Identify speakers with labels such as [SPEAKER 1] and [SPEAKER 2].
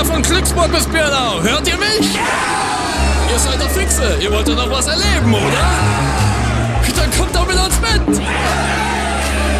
[SPEAKER 1] Männer von Glücksburg bis Birnau, hört ihr mich? Ihr seid doch Fixe, ihr wollt doch noch was erleben, oder?